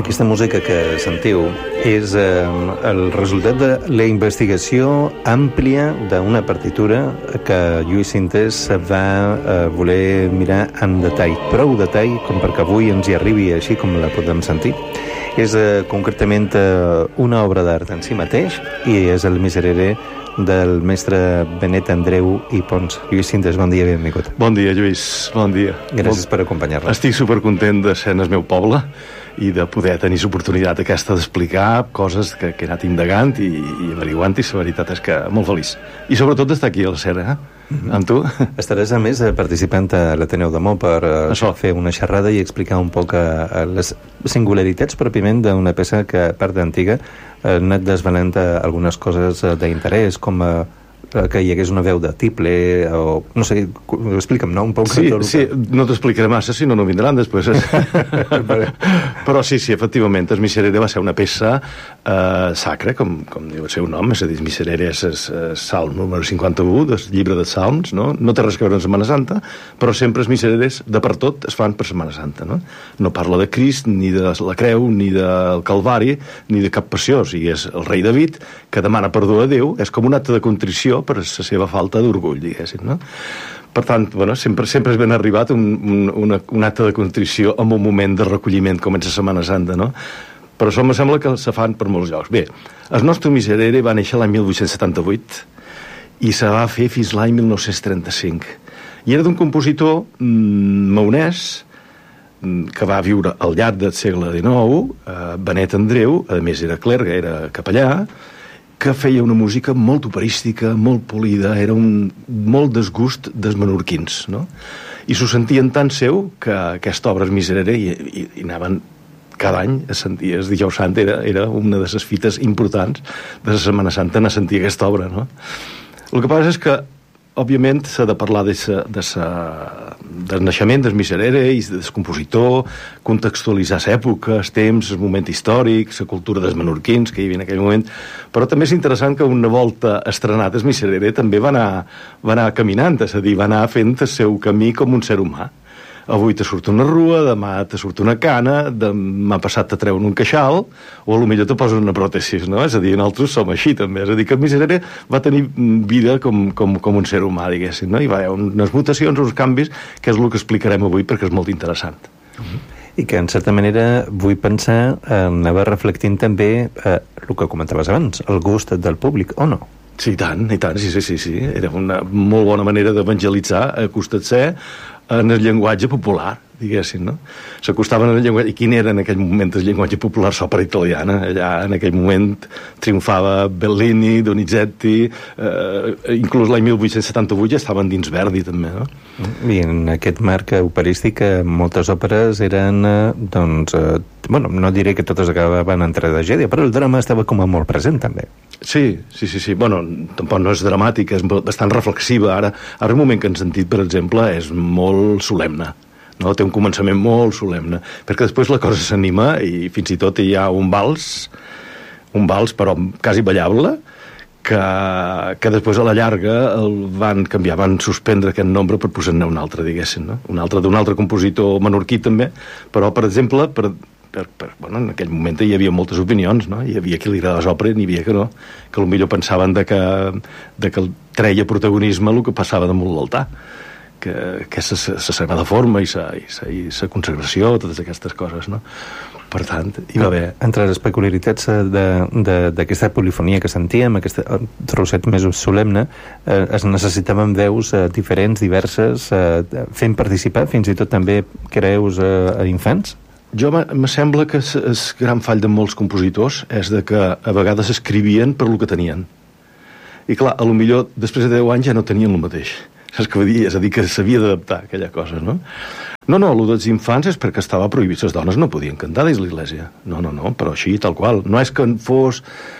Aquesta música que sentiu és el resultat de la investigació àmplia d'una partitura que Lluís Sintés va voler mirar en detall, prou detall com perquè avui ens hi arribi així com la podem sentir. És concretament una obra d'art en si mateix i és el Miserere del mestre Benet Andreu i Pons. Lluís Sintés, bon dia, benvingut. Bon dia, Lluís, bon dia. Gràcies per acompanyar-nos. Estic supercontent de ser en el meu poble i de poder tenir l'oportunitat aquesta d'explicar coses que he anat indagant i averiguant, i la veritat és que molt feliç. I sobretot d'estar aquí a la Sera, amb tu. Estaràs, a més, participant a l'Ateneu de Mó per fer una xerrada i explicar un poc les singularitats pròpiament d'una peça que, a part d'antiga, ha anat desvelant algunes coses d'interès, com que hi hagués una veu de tiple o... no sé, explica'm, no? Un poc. Sí, no t'explicaré massa, si no vindran després. Però sí, efectivament, el Miserere va ser una peça sacra, com diu el seu nom, és a dir, el Miserere és el salm número 51 del llibre dels salms, no? No té res a veure amb Setmana Santa, però sempre els Misereres de per tot es fan per Setmana Santa, no? No parla de Crist, ni de la creu, ni del Calvari, ni de cap passió. O sigui, és el rei David que demana perdó a Déu, és com un acte de contrició per la seva falta d'orgull, diguéssim, no? Per tant, bueno, sempre és ben arribat un acte de contrició en un moment de recolliment com és la Setmana Santa, no? Però això em sembla que se fan per molts llocs. Bé, el nostre Miserere va néixer l'any 1878 i se va fer fins l'any 1935. I era d'un compositor maonès que va viure al llarg del segle XIX, Benet Andreu, a més era clergue, era capellà, que feia una música molt operística, molt polida, era molt desgust dels menorquins, no? I s'ho sentien tan seu que aquesta obra, el Miserere, i anaven cada any a sentir, el Dijous Sant era una de les fites importants de la Setmana Santa, anar a sentir aquesta obra, no? El que passa és que òbviament s'ha de parlar del naixement del Miserere i del compositor, contextualitzar l'època, els temps, el moment històric, la cultura dels menorquins que hi havia en aquell moment, però també és interessant que una volta estrenat el Miserere també va anar caminant, és a dir, va anar fent el seu camí com un ser humà. Avui te surt una rua, demà te surt una cana, demà passat te treuen un queixal, o potser te posen una pròtesis, no? És a dir, nosaltres som així, també. És a dir, que el Miserere va tenir vida com un ser humà, diguéssim, no? I va haver unes mutacions, uns canvis, que és el que explicarem avui, perquè és molt interessant. I que, en certa manera, vull pensar, anava reflectint també el que comentaves abans, el gust del públic, o no? Sí, i tant, sí. Era una molt bona manera d'evangelitzar, acostar-se en el llenguatge popular, diguéssim, no? S'acostaven en el llenguatge... I quin era en aquell moment el llenguatge popular? S'òpera italiana. Allà, en aquell moment, triomfava Bellini, Donizetti, inclús l'any 1878 ja estaven dins Verdi, també, no? I en aquest marc operístic, moltes òperes eren, bueno, no diré que totes acabaven en tragèdia, però el drama estava com a molt present, també. Sí. Bueno, tampoc no és dramàtica, és bastant reflexiva. Ara un moment que hem sentit, per exemple, és molt solemne. No? Té un començament molt solemne, perquè després la cosa s'anima i fins i tot hi ha un vals però quasi ballable, que després a la llarga el van canviar, van suspendre aquest nombre per posar-ne un altre, diguéssim, no? Un altre d'un altre compositor menorquí també, però per exemple bueno, en aquell moment hi havia moltes opinions, no? Hi havia qui li agradava l'òpera i n'hi havia que no, que potser pensaven que el treia protagonisme el que passava damunt l'altar, que és la sagrada forma i la consagració, totes aquestes coses, no? Per tant, hi va haver... Entre les peculiaritats d'aquesta polifonia que sentíem, aquest trosset més solemne, es necessitaven veus diferents, diverses, fent participar fins i tot també creus a infants? Me sembla que el gran fall de molts compositors és de que a vegades escrivien per lo que tenien. I clar, potser després de 10 anys ja no tenien el mateix. Saps què vull dir? És a dir, que s'havia d'adaptar a aquella cosa, no? No, el dels infants és perquè estava prohibit. Les dones no podien cantar dins l'església. No, però així, tal qual. No és que fos...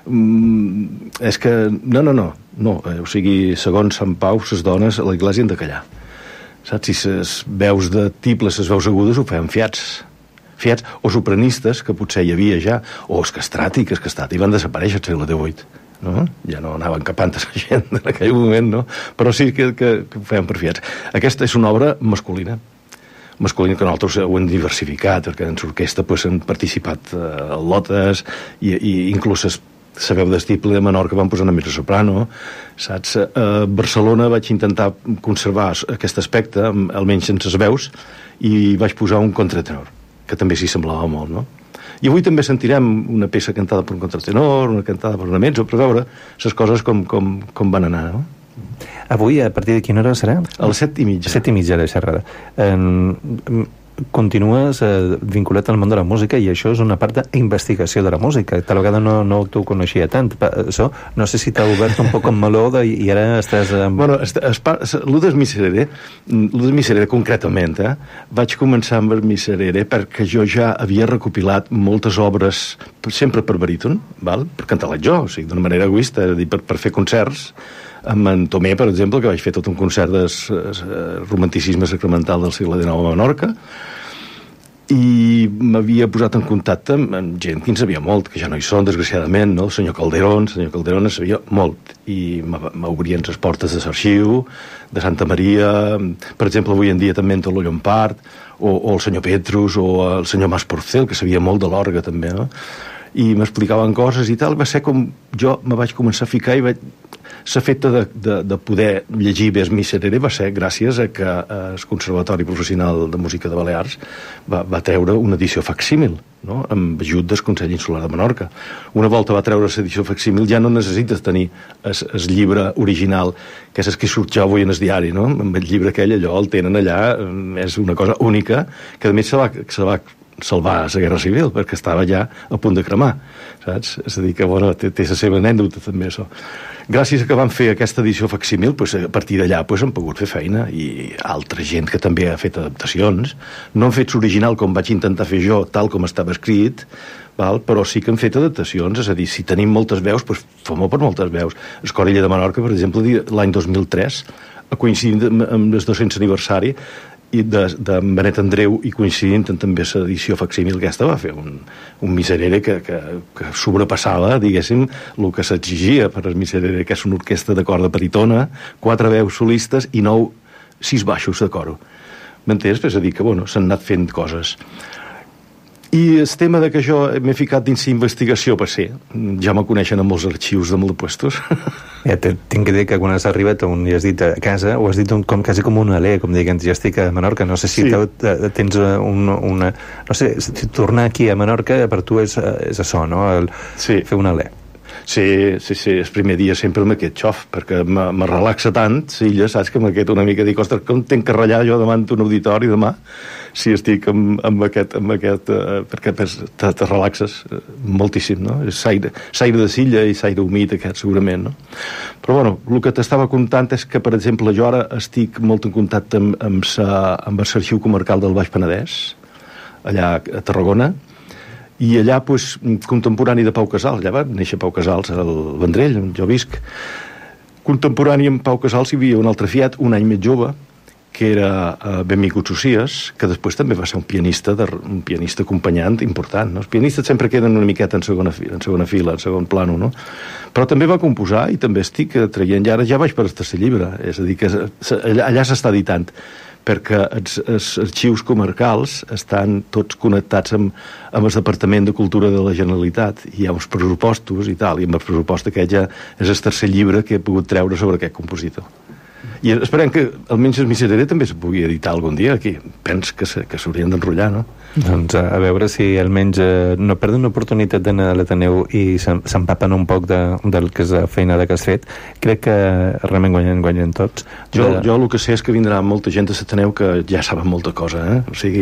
És que... No. O sigui, segons Sant Pau, les dones a l'església han de callar. Saps? Si les veus de tibles, les veus agudes, ho feien fiats, o sopranistes, que potser hi havia ja, o els castrati, i van desaparèixer al segle XVIII. No? Ja no anaven capant a la gent en aquell moment, no? Però sí que ho feien per fiats. Aquesta és una obra masculina. masculina, que nosaltres ho hem diversificat, perquè en l'orquestra pues, han participat al·lotes i inclús la veu d'estiple de Menorca van posar una mezzosoprano, saps? A Barcelona vaig intentar conservar aquest aspecte, almenys sense les veus, i vaig posar un contratenor, que també s'hi semblava molt, no? I avui també sentirem una peça cantada per un contratenor, una cantada per una mezzo, per veure les coses com van anar, no? Avui, a partir de quina hora serà? A les 7:30. 7:30 de xerrada. Continues vinculat al món de la música i això és una part d'investigació de la música. Tal vegada no t'ho coneixia tant. Això, no sé si t'ha obert un poc amb meló i ara estàs... Bueno, l'Udes Miserere concretament, vaig començar amb el Miserere perquè jo ja havia recopilat moltes obres, sempre per baríton, val? Per cantar-les jo, o sigui, d'una manera egoista, és a dir, per fer concerts, amb en Tomé, per exemple, que vaig fer tot un concert de romanticisme sacramental del segle XIX a Menorca, i m'havia posat en contacte amb gent que en sabia molt, que ja no hi són, desgraciadament, no? El senyor Calderón en sabia molt, i m'obrien les portes de l'arxiu, de Santa Maria, per exemple, avui en dia també en Tolo Llompart, o el senyor Petrus, o el senyor Mas Porcel, que sabia molt de l'orgue, també, no? I m'explicaven coses i tal, va ser com jo me vaig començar a ficar i l'efecte de poder llegir bé el Miserere va ser gràcies a que el Conservatori Professional de Música de Balears va treure una edició facsímil, no? Amb ajut del Consell Insular de Menorca. Una volta va treure l'edició facsímil ja no necessites tenir el llibre original, que és el que surt ja avui en el diari, no? Amb el llibre aquell, allò el tenen allà, és una cosa única, que a més se va salvar la Guerra Civil, perquè estava ja a punt de cremar, saps? És a dir, que bueno, té la seva anècdota també, això. Gràcies a que van fer aquesta edició facsímil, pues, a partir d'allà pues, han pogut fer feina, i altra gent que també ha fet adaptacions. No han fet l'original com vaig intentar fer jo, tal com estava escrit, val? Però sí que han fet adaptacions, és a dir, si tenim moltes veus, pues, fem-ho per moltes veus. Escorella de Menorca, per exemple, l'any 2003, coincidint amb el 200 aniversari, i de Benet Andreu, i coincidint també l'edició facsímil aquesta, va fer un Miserere que sobrepassava, diguéssim, el que s'exigia per al Miserere, que és una orquestra de corda petitona, 4 veus solistes i 6 baixos de coro. M'entens? És a dir, que bueno, s'han anat fent coses. I el tema de que jo m'he ficat dins d'investigació, pues sí, ja me coneixen amb molts arxius de molt de puestos. Ja tinc que dir que quan has arribat on hi has dit a casa, ho has dit quasi com un alè, com diguem, ja estic a Menorca, no sé si sí. Tens una... No sé, si tornar aquí a Menorca per tu és això, no? Sí. Fer un alè. Sí, el primer dia sempre amb aquest xof, perquè me relaxa tant, sí, ja saps que m'aquest una mica, dic, ostres, com tenc que ratllar jo davant d'un auditori demà, si estic amb aquest perquè te relaxes moltíssim, no? És l'aire de Silla i l'aire humit aquest, segurament, no? Però, bueno, el que t'estava contant és que, per exemple, jo ara estic molt en contacte amb l'arxiu comarcal del Baix Penedès, allà a Tarragona, i allà, doncs, contemporani de Pau Casals, allà va néixer Pau Casals, al Vendrell, on jo visc. Contemporani amb Pau Casals hi havia un altre fiat, un any més jove, que era Benvingut Socias, que després també va ser un pianista acompanyant important, no? Els pianistes sempre queden una miqueta en segona fila, en segon plano, no? Però també va composar i també estic traient, ja vaig per el tercer llibre, és a dir, que allà s'està editant, perquè els arxius comarcals estan tots connectats amb el Departament de Cultura de la Generalitat, i hi ha uns pressupostos i tal, i amb el pressupost aquest ja és el tercer llibre que he pogut treure sobre aquest compositor. I esperem que almenys el Miserere també se pugui editar algun dia aquí. Penso que s'haurien d'enrotllar, no? Doncs a veure si almenys no perden l'oportunitat d'anar a l'Ateneu i s'empapen un poc del que és la feinada que has fet. Crec que realment guanyen tots. Jo el que sé és que vindrà molta gent a l'Ateneu que ja saben molta cosa, O sigui,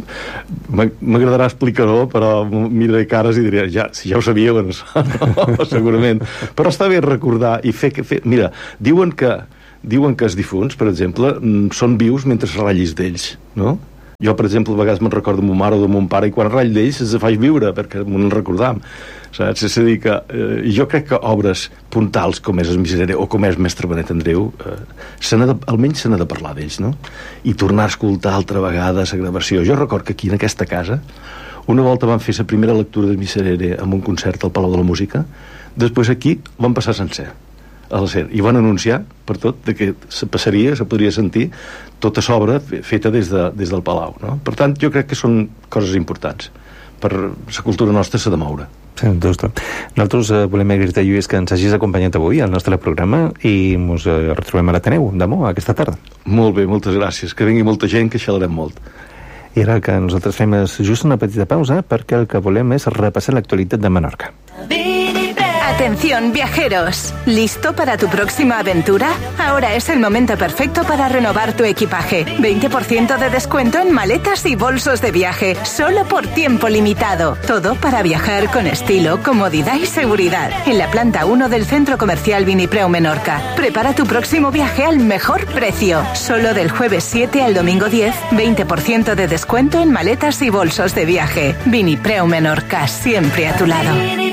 m'agradarà explicar-ho, però miraré cares i diré, si ja ho sabíeu, no, segurament. Però està bé recordar i fer... Mira, diuen que els difunts, per exemple, són vius mentre ratllis d'ells, no? Jo, per exemple, a vegades me'n recordo de mon mare o de mon pare, i quan ratll d'ells els faig viure, perquè m'ho recordam, saps? És a dir, que jo crec que obres puntals com és el Miserere o com és Mestre Benet Andreu, almenys se n'ha de parlar d'ells, no? I tornar a escoltar altra vegada la gravació. Jo recordo que aquí, en aquesta casa, una volta van fer la primera lectura del Miserere amb un concert al Palau de la Música, després aquí van passar sencer. a l'acer. I van anunciar, per tot, que se podria sentir tota s'obra feta des del Palau, no? Per tant, jo crec que són coses importants. Per la cultura nostra s'ha de moure. Sí, nosaltres volem agrair-te, Lluís, que ens hagis acompanyat avui al nostre programa i ens retrobem a l'Ateneu, demà, aquesta tarda. Molt bé, moltes gràcies. Que vingui molta gent, que xalarem molt. I ara el que nosaltres fem és just una petita pausa perquè el que volem és repassar l'actualitat de Menorca. Atención viajeros, ¿listo para tu próxima aventura? Ahora es el momento perfecto para renovar tu equipaje. 20% de descuento en maletas y bolsos de viaje, solo por tiempo limitado. Todo para viajar con estilo, comodidad y seguridad. En la planta 1 del Centro Comercial Vinipreu Menorca. Prepara tu próximo viaje al mejor precio. Solo del jueves 7 al domingo 10, 20% de descuento en maletas y bolsos de viaje. Vinipreu Menorca, siempre a tu lado.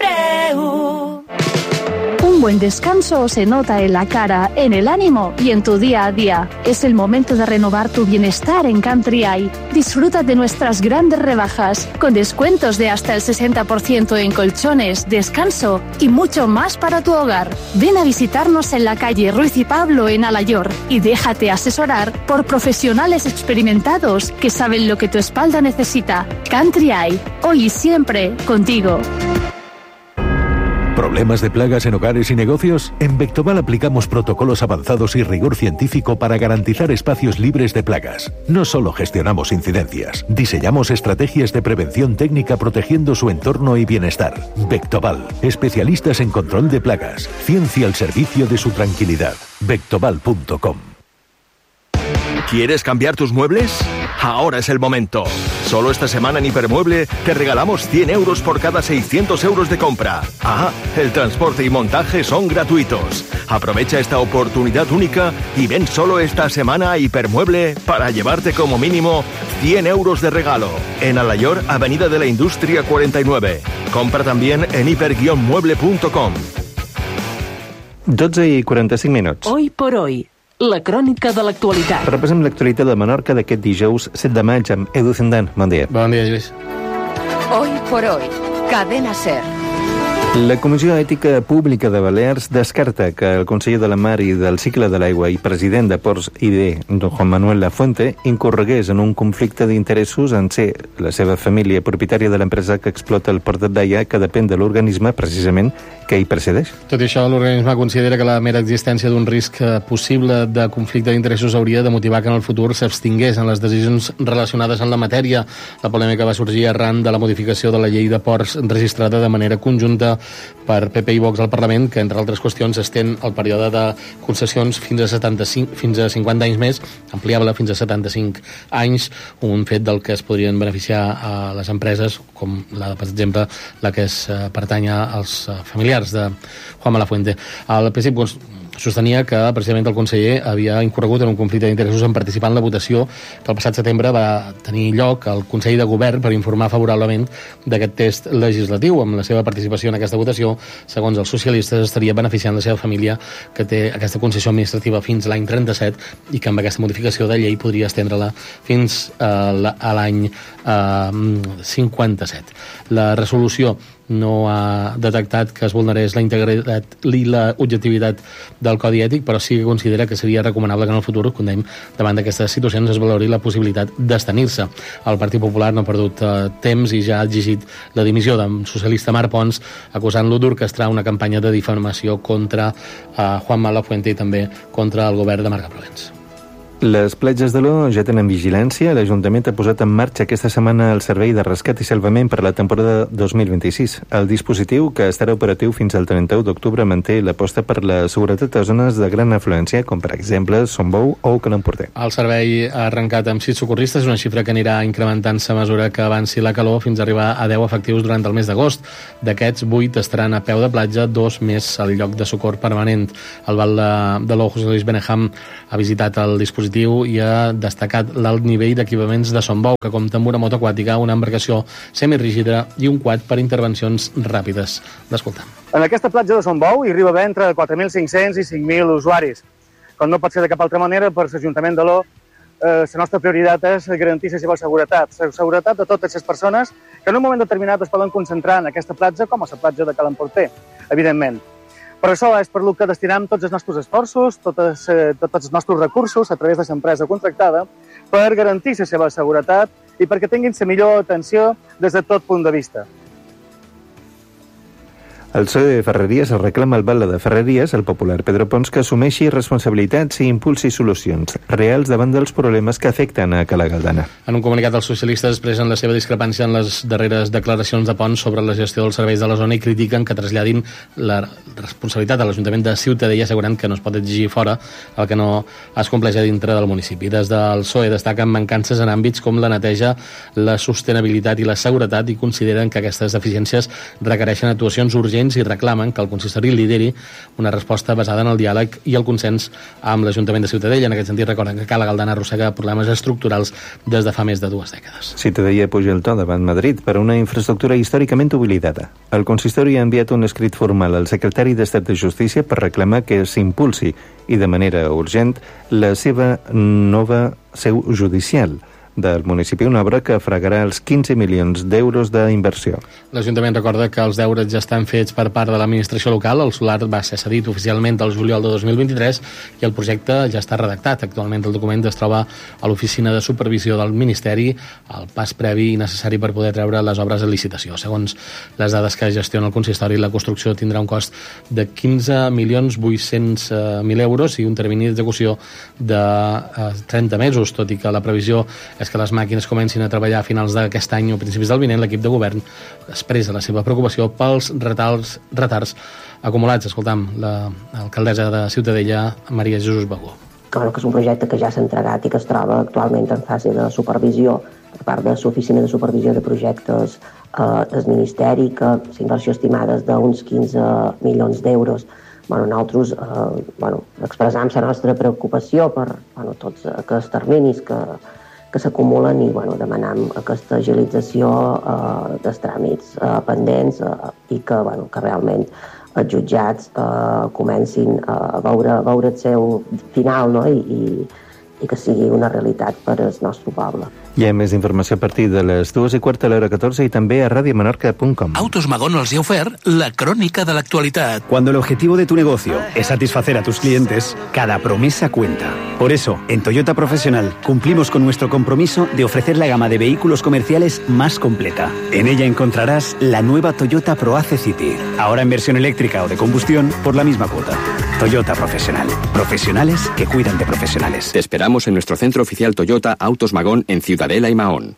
Un buen descanso se nota en la cara, en el ánimo y en tu día a día. Es el momento de renovar tu bienestar en Country Eye. Disfruta de nuestras grandes rebajas, con descuentos de hasta el 60% en colchones, descanso y mucho más para tu hogar. Ven a visitarnos en la calle Ruiz y Pablo en Alayor y déjate asesorar por profesionales experimentados que saben lo que tu espalda necesita. Country Eye, hoy y siempre contigo. ¿Problemas de plagas en hogares y negocios? En Vectobal aplicamos protocolos avanzados y rigor científico para garantizar espacios libres de plagas. No solo gestionamos incidencias, diseñamos estrategias de prevención técnica protegiendo su entorno y bienestar. Vectobal, especialistas en control de plagas. Ciencia al servicio de su tranquilidad. Vectobal.com. ¿Quieres cambiar tus muebles? Ahora es el momento. Solo esta semana en Hipermueble te regalamos 100 euros por cada 600 euros de compra. Ah, el transporte y montaje son gratuitos. Aprovecha esta oportunidad única y ven solo esta semana a Hipermueble para llevarte como mínimo 100 euros de regalo. En Alayor, Avenida de la Indústria 49. Compra también en hiper-mueble.com. 12:45. Hoy por hoy. La crònica de l'actualitat. Repassem l'actualitat de Menorca d'aquest dijous 7 de maig amb Edu Zendan. Bon dia. Bon dia, Lluís. Hoy por hoy, Cadena SER. La Comissió Ètica Pública de Balears descarta que el conseller de la Mar i del Cicle de l'Aigua i president de Ports ID, Juan Manuel Lafuente, incorregués en un conflicte d'interessos en ser la seva família propietària de l'empresa que explota el port de Daia, que depèn de l'organisme, precisament, que hi precedeix. Tot i això, l'organisme considera que la mera existència d'un risc possible de conflicte d'interessos hauria de motivar que en el futur s'abstingués en les decisions relacionades amb la matèria. La polèmica va sorgir arran de la modificació de la llei de ports registrada de manera conjunta per PP i Vox al Parlament, que, entre altres qüestions, estén el període de concessions fins a 50 anys més, ampliable fins a 75 anys, un fet del que es podrien beneficiar a les empreses, com, per exemple, la que pertany als familiars de Juan Malafuente. Al principi sostenia que precisament el conseller havia incorregut en un conflicte d'interessos en participar en la votació que el passat setembre va tenir lloc al Consell de Govern per informar favorablement d'aquest test legislatiu. Amb la seva participació en aquesta votació, segons els socialistes, estaria beneficiant la seva família, que té aquesta concessió administrativa fins a l'any 37 i que amb aquesta modificació de llei podria estendre-la fins a l'any 57. La resolució no ha detectat que es vulnerés la integritat i la objectivitat del Codi Ètic, però sí que considera que seria recomanable que en el futur, quan davant d'aquestes situacions, es valori la possibilitat d'abstenir-se. El Partit Popular no ha perdut temps i ja ha exigit la dimissió del socialista Marc Pons, acusant-lo d'orquestrar una campanya de difamació contra Juan Malafuente i també contra el govern de Marga Provence. Les platges de l'O ja tenen vigilància. L'Ajuntament ha posat en marxa aquesta setmana el servei de rescat i salvament per la temporada 2026. El dispositiu, que estarà operatiu fins al 31 d'octubre, manté l'aposta per la seguretat a zones de gran afluència, com per exemple Son Bou o Can Emporter. El servei ha arrencat amb 6 socorristes, una xifra que anirà incrementant-se a mesura que avanci la calor fins a arribar a 10 efectius durant el mes d'agost. D'aquests, 8 estaran a peu de platja, 2 més al lloc de socor permanent. El Val de l'O, José Luis Beneham, ha visitat el dispositiu i ha destacat l'alt nivell d'equipaments de Son Bou, que compta amb una moto aquàtica, una embarcació semirígida i un quad per intervencions ràpides. L'escoltem. En aquesta platja de Son Bou hi arriba a haver entre 4.500 i 5.000 usuaris. Com no pot ser de cap altra manera, per l'Ajuntament de l'O, la nostra prioritat és garantir la seva seguretat. La seguretat de totes les persones que en un moment determinat es poden concentrar en aquesta platja, com a la platja de Cal Emporter, evidentment. Per això és per lo que destinem tots els nostres esforços, tots els nostres recursos a través de l'empresa contractada per garantir la seva seguretat i perquè tinguin la millor atenció des de tot punt de vista. El PSOE de Ferreries reclama al batlle de Ferreries, el popular Pedro Pons, que assumeixi responsabilitats i impulsi solucions reals davant dels problemes que afecten a Cala Galdana. En un comunicat, els socialistes expressen la seva discrepància en les darreres declaracions de Pons sobre la gestió dels serveis de la zona i critiquen que traslladin la responsabilitat a l'Ajuntament de Ciutadella, assegurant que no es pot exigir fora el que no es compleix a dintre del municipi. Des del PSOE destaquen mancances en àmbits com la neteja, la sostenibilitat i la seguretat i consideren que aquestes deficiències requereixen actuacions urgents i reclamen que el consistori lideri una resposta basada en el diàleg i el consens amb l'Ajuntament de Ciutadella. En aquest sentit, recorden que Cala Galdana arrossega problemes estructurals des de fa més de 2 dècades. Ciutadella puja el to davant Madrid per una infraestructura històricament oblidada. El consistori ha enviat un escrit formal al secretari d'Estat de Justícia per reclamar que s'impulsi i de manera urgent la seva nova seu judicial del municipi, una obra que fregarà els 15 milions d'euros d'inversió. L'Ajuntament recorda que els deures ja estan fets per part de l'administració local. El solar va ser cedit oficialment al juliol de 2023 i el projecte ja està redactat. Actualment el document es troba a l'oficina de supervisió del Ministeri, el pas previ i necessari per poder treure les obres a licitació. Segons les dades que gestiona el consistori, la construcció tindrà un cost de 15.800.000 euros i un termini d'execució de 30 mesos, tot i que la previsió és que les màquines comencin a treballar a finals d'aquest any o principis del vinent. L'equip de govern expressa la seva preocupació pels retards acumulats. Escoltam l'alcaldessa de Ciutadella, Maria Jesús Bagó. Que és un projecte que ja s'ha entregat i que es troba actualment en fase de supervisió per part de l'Oficina de Supervisió de Projectes del Ministeri, que la inversió estimada és d'uns 15 milions d'euros. Nosaltres expressam la nostra preocupació per tots aquests terminis que s'acumulen i demanam aquesta agilització dels tràmits pendents i que realment els jutjats comencin a veure el seu final, no? I que sigui una realitat per al nostre poble. Hi ha més informació a partir de les 2:15 a l'hora 14 i també a radiomenorca.com. Autos Magón els ha ofert la crònica de l'actualitat. Cuando el objetivo de tu negocio es satisfacer a tus clientes, cada promesa cuenta. Por eso, en Toyota Profesional cumplimos con nuestro compromiso de ofrecer la gama de vehículos comerciales más completa. En ella encontrarás la nueva Toyota ProAce City, ahora en versión eléctrica o de combustión por la misma cuota. Toyota Profesional. Profesionales que cuidan de profesionales. Te esperamos en nuestro centro oficial Toyota Autos Magón en Ciudadela y Mahón.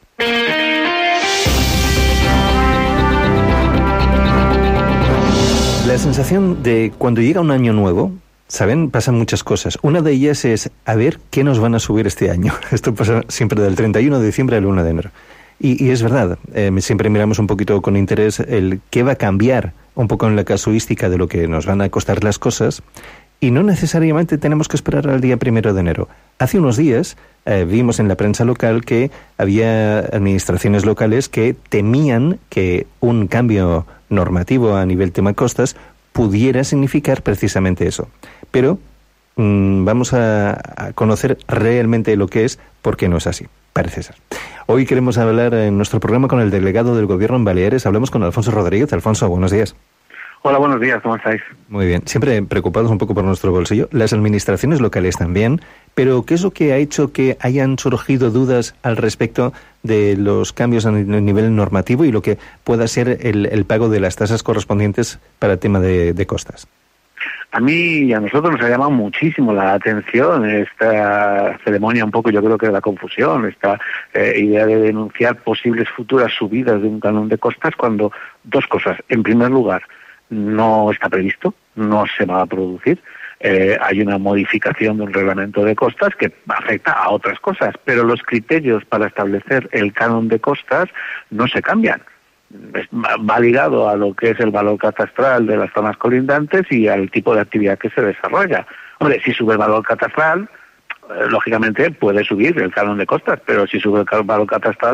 La sensación de cuando llega un año nuevo, ¿saben? Pasan muchas cosas. Una de ellas es a ver qué nos van a subir este año. Esto pasa siempre del 31 de diciembre al 1 de enero. Y es verdad, siempre miramos un poquito con interés el qué va a cambiar un poco en la casuística de lo que nos van a costar las cosas, y no necesariamente tenemos que esperar al día 1 de enero. Hace unos días vimos en la prensa local que había administraciones locales que temían que un cambio normativo a nivel tema costas pudiera significar precisamente eso. Pero vamos a conocer realmente lo que es, porque no es así, parece ser. Hoy queremos hablar en nuestro programa con el delegado del Gobierno en Baleares. Hablamos con Alfonso Rodríguez. Alfonso, buenos días. Hola, buenos días, ¿cómo estáis? Muy bien, siempre preocupados un poco por nuestro bolsillo, las administraciones locales también, pero ¿qué es lo que ha hecho que hayan surgido dudas al respecto de los cambios a nivel normativo y lo que pueda ser el pago de las tasas correspondientes para el tema de costas? A mí y a nosotros nos ha llamado muchísimo la atención esta ceremonia, un poco yo creo que de la confusión, esta idea de denunciar posibles futuras subidas de un canon de costas, cuando dos cosas. En primer lugar, no está previsto, no se va a producir. Hay una modificación de un reglamento de costas que afecta a otras cosas, pero los criterios para establecer el canon de costas no se cambian. Va ligado a lo que es el valor catastral de las zonas colindantes y al tipo de actividad que se desarrolla. Hombre, si sube el valor catastral, lógicamente puede subir el canon de costas, pero si sube el valor catastral